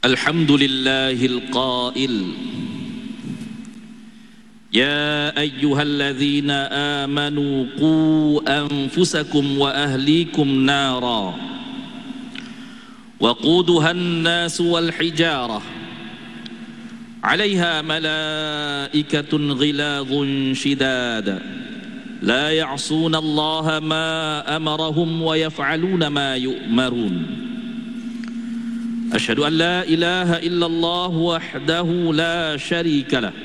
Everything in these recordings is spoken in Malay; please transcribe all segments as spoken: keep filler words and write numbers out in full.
الحمد لله القائل يا أيها الذين آمنوا قوا أنفسكم وأهليكم نارا وقودها الناس والحجارة عليها ملائكة غلاظ شداد لا يعصون الله ما أمرهم ويفعلون ما يؤمرون أشهد أن لا إله إلا الله وحده لا شريك له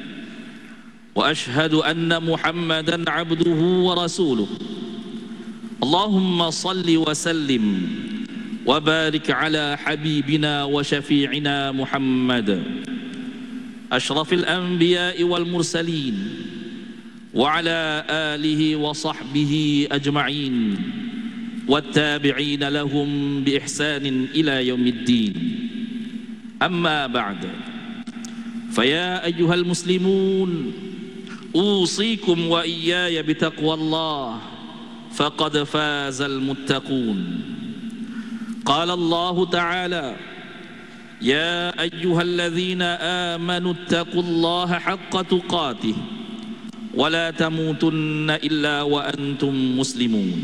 وأشهد أن محمدا عبده ورسوله اللهم صل وسلم وبارك على حبيبنا وشفيعنا محمد أشرف الأنبياء والمرسلين وعلى آله وصحبه أجمعين والتابعين لهم بإحسان إلى يوم الدين أما بعد فيا أيها المسلمون أوصيكم وإياي بتقوى الله فقد فاز المتقون قال الله تعالى يا أيها الذين آمنوا اتقوا الله حق تقاته ولا تموتن إلا وأنتم مسلمون.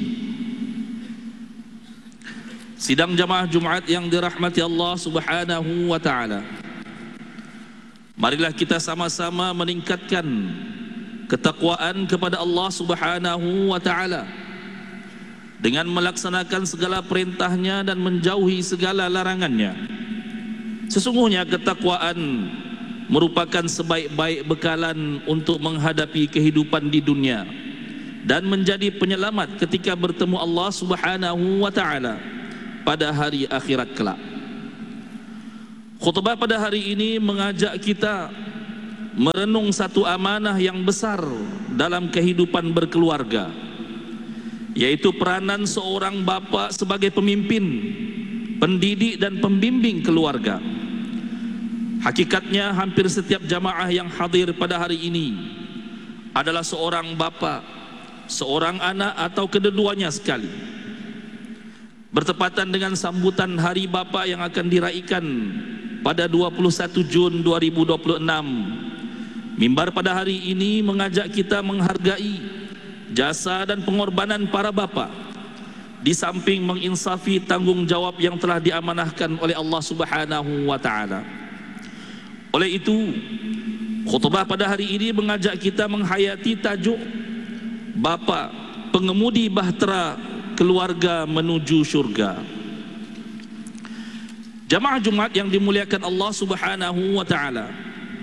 Sidang jamaah Jumat yang dirahmati Allah Subhanahu wa taala. Marilah kita sama-sama meningkatkan ketakwaan kepada Allah Subhanahu wa taala dengan melaksanakan segala perintahnya dan menjauhi segala larangannya. Sesungguhnya ketakwaan merupakan sebaik-baik bekalan untuk menghadapi kehidupan di dunia dan menjadi penyelamat ketika bertemu Allah Subhanahu wa taala pada hari akhirat kelak. Khutbah pada hari ini mengajak kita merenung satu amanah yang besar dalam kehidupan berkeluarga, yaitu peranan seorang bapa sebagai pemimpin, pendidik dan pembimbing keluarga. Hakikatnya hampir setiap jamaah yang hadir pada hari ini adalah seorang bapa, seorang anak atau kedua-duanya sekali. Bertepatan dengan sambutan Hari Bapa yang akan diraikan pada dua puluh satu Jun dua ribu dua puluh enam, mimbar pada hari ini mengajak kita menghargai jasa dan pengorbanan para bapa, di samping menginsafi tanggung jawab yang telah diamanahkan oleh Allah Subhanahu wa taala. Oleh itu, khutbah pada hari ini mengajak kita menghayati tajuk Bapa Pengemudi Bahtera Keluarga Menuju Syurga. Jamaah Jumat yang dimuliakan Allah Subhanahu wa taala,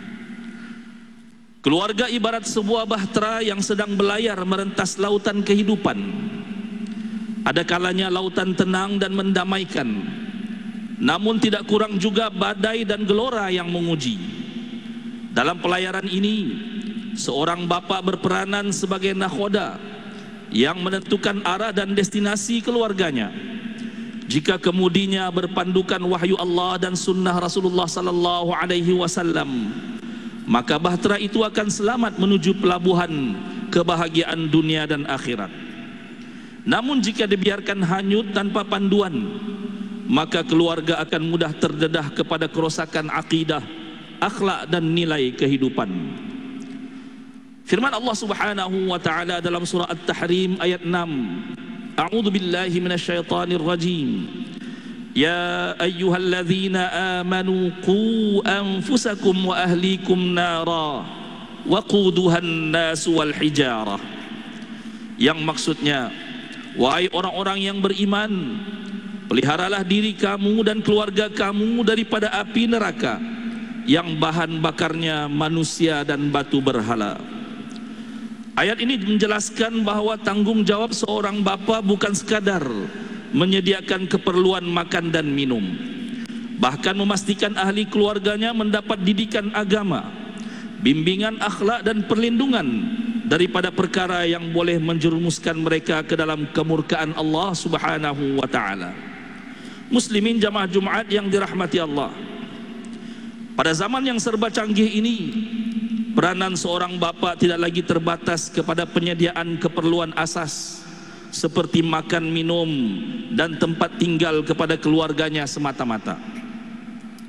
keluarga ibarat sebuah bahtera yang sedang berlayar merentas lautan kehidupan. Ada kalanya lautan tenang dan mendamaikan, namun tidak kurang juga badai dan gelora yang menguji. Dalam pelayaran ini, seorang bapa berperanan sebagai nakhoda yang menentukan arah dan destinasi keluarganya. Jika kemudinya berpandukan wahyu Allah dan sunnah Rasulullah sallallahu alaihi wasallam, maka bahtera itu akan selamat menuju pelabuhan kebahagiaan dunia dan akhirat. Namun jika dibiarkan hanyut tanpa panduan, maka keluarga akan mudah terdedah kepada kerosakan akidah, akhlak dan nilai kehidupan. Firman Allah Subhanahu wa taala dalam surah At-Tahrim ayat enam, A'udzu billahi minasyaitonir rajim. Ya ayyuhalladzina amanu qu anfusakum wa ahlikum nara waquduhan nas wal hijarah. Yang maksudnya, wahai orang-orang yang beriman, peliharalah diri kamu dan keluarga kamu daripada api neraka yang bahan bakarnya manusia dan batu berhala. Ayat ini menjelaskan bahawa tanggung jawab seorang bapa bukan sekadar menyediakan keperluan makan dan minum, bahkan memastikan ahli keluarganya mendapat didikan agama, bimbingan akhlak dan perlindungan daripada perkara yang boleh menjerumuskan mereka ke dalam kemurkaan Allah Subhanahu wa taala. Muslimin jamaah Jumat yang dirahmati Allah, pada zaman yang serba canggih ini, peranan seorang bapa tidak lagi terbatas kepada penyediaan keperluan asas seperti makan, minum dan tempat tinggal kepada keluarganya semata-mata.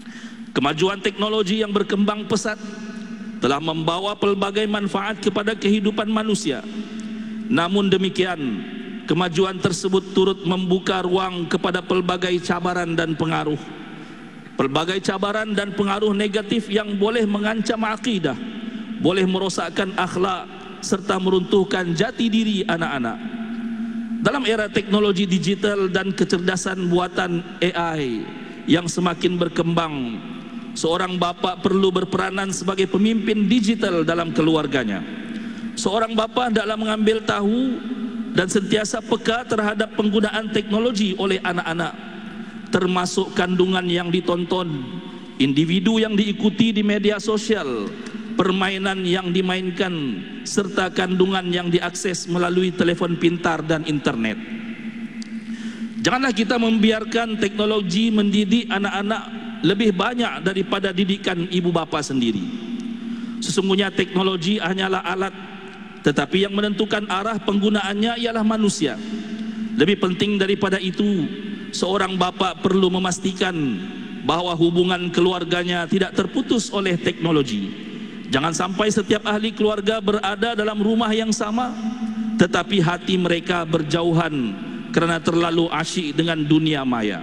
Kemajuan teknologi yang berkembang pesat telah membawa pelbagai manfaat kepada kehidupan manusia. Namun demikian, kemajuan tersebut turut membuka ruang kepada pelbagai cabaran dan pengaruh. Pelbagai cabaran dan pengaruh negatif yang boleh mengancam akidah, boleh merosakkan akhlak serta meruntuhkan jati diri anak-anak. Dalam era teknologi digital dan kecerdasan buatan A I yang semakin berkembang, seorang bapa perlu berperanan sebagai pemimpin digital dalam keluarganya. Seorang bapa hendaklah mengambil tahu dan sentiasa peka terhadap penggunaan teknologi oleh anak-anak, termasuk kandungan yang ditonton, individu yang diikuti di media sosial, permainan yang dimainkan, serta kandungan yang diakses melalui telefon pintar dan internet. Janganlah kita membiarkan teknologi mendidik anak-anak lebih banyak daripada didikan ibu bapa sendiri. Sesungguhnya teknologi hanyalah alat, tetapi yang menentukan arah penggunaannya ialah manusia. Lebih penting daripada itu, seorang bapa perlu memastikan bahawa hubungan keluarganya tidak terputus oleh teknologi. Jangan sampai setiap ahli keluarga berada dalam rumah yang sama, tetapi hati mereka berjauhan kerana terlalu asyik dengan dunia maya.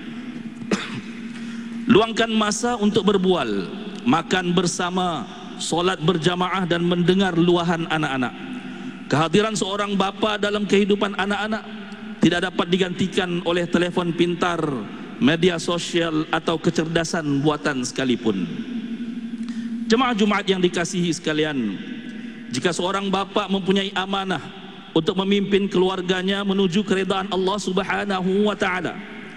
Luangkan masa untuk berbual, makan bersama, solat berjamaah dan mendengar luahan anak-anak. Kehadiran seorang bapa dalam kehidupan anak-anak tidak dapat digantikan oleh telefon pintar, media sosial atau kecerdasan buatan sekalipun. Jemaah Jumaat yang dikasihi sekalian, jika seorang bapa mempunyai amanah untuk memimpin keluarganya menuju keredaan Allah Subhanahu wa taala,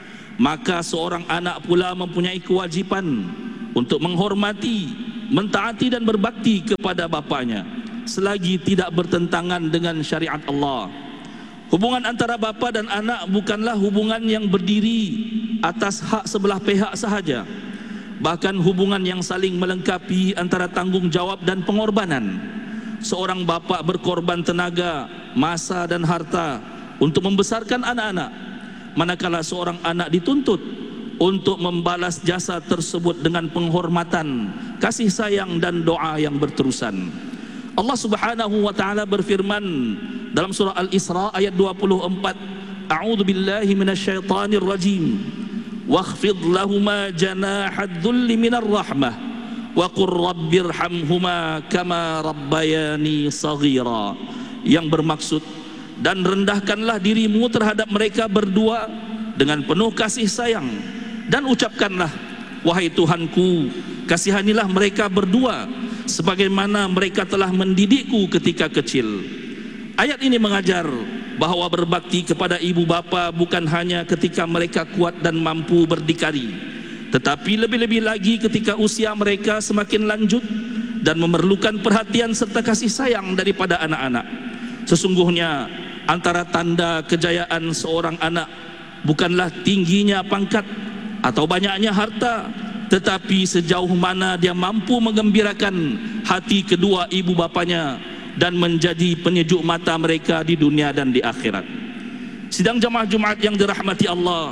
maka seorang anak pula mempunyai kewajipan untuk menghormati, mentaati dan berbakti kepada bapanya selagi tidak bertentangan dengan syariat Allah. Hubungan antara bapa dan anak bukanlah hubungan yang berdiri atas hak sebelah pihak sahaja, bahkan hubungan yang saling melengkapi antara tanggung jawab dan pengorbanan. Seorang bapa berkorban tenaga, masa dan harta untuk membesarkan anak-anak, manakala seorang anak dituntut untuk membalas jasa tersebut dengan penghormatan, kasih sayang dan doa yang berterusan. Allah Subhanahu wa taala berfirman dalam surah Al-Isra ayat dua puluh empat, A'udzu billahi minasyaitonir rajim. Wakhfid lahuma janahad dhulli minar rahmah wa qur rabbirhamhuma kama rabbayani saghira. Yang bermaksud, dan rendahkanlah dirimu terhadap mereka berdua dengan penuh kasih sayang, dan ucapkanlah, wahai Tuhanku, kasihanilah mereka berdua sebagaimana mereka telah mendidikku ketika kecil. Ayat ini mengajar bahawa berbakti kepada ibu bapa bukan hanya ketika mereka kuat dan mampu berdikari, tetapi lebih-lebih lagi ketika usia mereka semakin lanjut dan memerlukan perhatian serta kasih sayang daripada anak-anak. Sesungguhnya antara tanda kejayaan seorang anak bukanlah tingginya pangkat atau banyaknya harta, tetapi sejauh mana dia mampu menggembirakan hati kedua ibu bapanya dan menjadi penyejuk mata mereka di dunia dan di akhirat. Sidang jamaah Jumaat yang dirahmati Allah,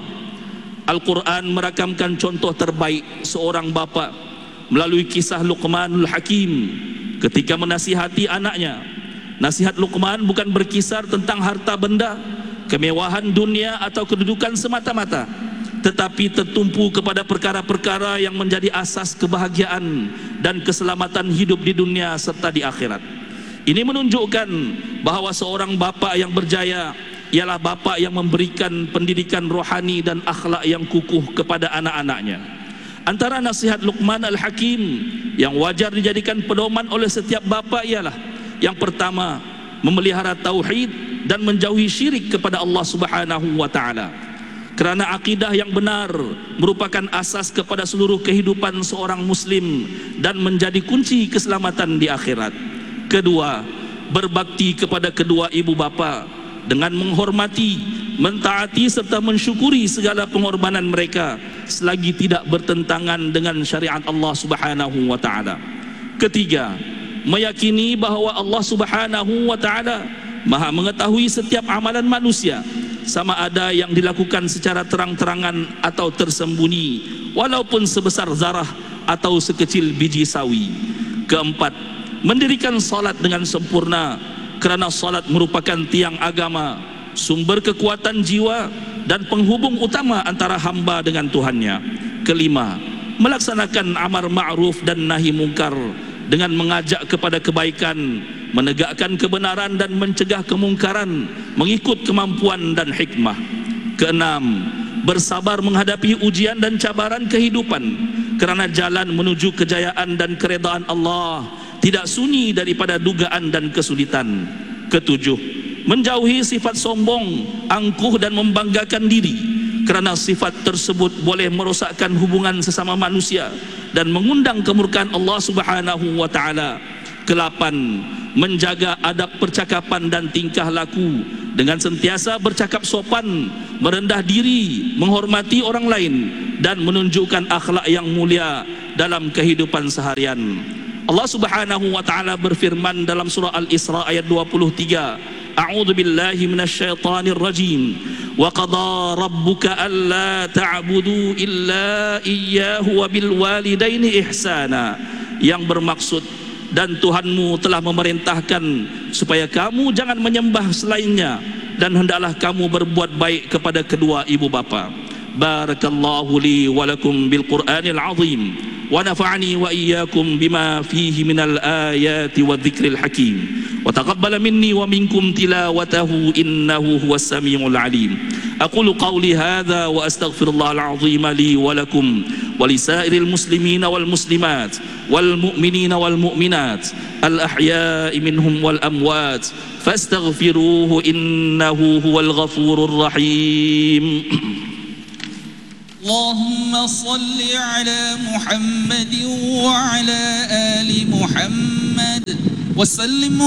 Al-Quran merakamkan contoh terbaik seorang bapa melalui kisah Luqmanul Hakim ketika menasihati anaknya. Nasihat Luqman bukan berkisar tentang harta benda, kemewahan dunia atau kedudukan semata-mata, tetapi tertumpu kepada perkara-perkara yang menjadi asas kebahagiaan dan keselamatan hidup di dunia serta di akhirat. Ini menunjukkan bahawa seorang bapa yang berjaya ialah bapa yang memberikan pendidikan rohani dan akhlak yang kukuh kepada anak-anaknya. Antara nasihat Luqman Al-Hakim yang wajar dijadikan pedoman oleh setiap bapa ialah, yang pertama, memelihara tauhid dan menjauhi syirik kepada Allah Subhanahu wa taala. Kerana akidah yang benar merupakan asas kepada seluruh kehidupan seorang muslim dan menjadi kunci keselamatan di akhirat. Kedua, berbakti kepada kedua ibu bapa dengan menghormati, mentaati serta mensyukuri segala pengorbanan mereka selagi tidak bertentangan dengan syariat Allah Subhanahu wa taala. Ketiga, meyakini bahawa Allah Subhanahu wa taala Maha mengetahui setiap amalan manusia sama ada yang dilakukan secara terang-terangan atau tersembunyi, walaupun sebesar zarah atau sekecil biji sawi. Keempat, mendirikan salat dengan sempurna, kerana salat merupakan tiang agama, sumber kekuatan jiwa dan penghubung utama antara hamba dengan Tuhannya. Kelima, melaksanakan amar ma'ruf dan nahi mungkar dengan mengajak kepada kebaikan, menegakkan kebenaran dan mencegah kemungkaran mengikut kemampuan dan hikmah. Keenam, bersabar menghadapi ujian dan cabaran kehidupan, kerana jalan menuju kejayaan dan keredaan Allah tidak sunyi daripada dugaan dan kesulitan. Ketujuh, menjauhi sifat sombong, angkuh dan membanggakan diri, kerana sifat tersebut boleh merosakkan hubungan sesama manusia dan mengundang kemurkaan Allah Subhanahu wa taala. Kelapan, menjaga adab percakapan dan tingkah laku dengan sentiasa bercakap sopan, merendah diri, menghormati orang lain dan menunjukkan akhlak yang mulia dalam kehidupan seharian. Allah Subhanahu wa taala berfirman dalam surah Al-Isra ayat dua puluh tiga, A'udzu billahi minasyaitonir rajim. Wa qada rabbuka alla ta'budu illa iyyahu wa bil walidaini ihsana. Yang bermaksud, dan Tuhanmu telah memerintahkan supaya kamu jangan menyembah selainnya, dan hendaklah kamu berbuat baik kepada kedua ibu bapa. Barakallahu li wa lakum bil Qur'anil azim wa nafa'ani wa iyyakum bima fihi minal ayati wa dzikril hakim wa taqabbala minni wa minkum tilawatahu innahu huwas samiul alim. Aqulu qawli hadha wa astaghfirullahal azim li wa lakum wa lisairil muslimina wal muslimat wal mu'minina wal mu'minat al ahya'i minhum wal amwat fastaghfiruhu innahu huwal ghafurur rahim. اللهم صل على محمد وعلى آل محمد وسلم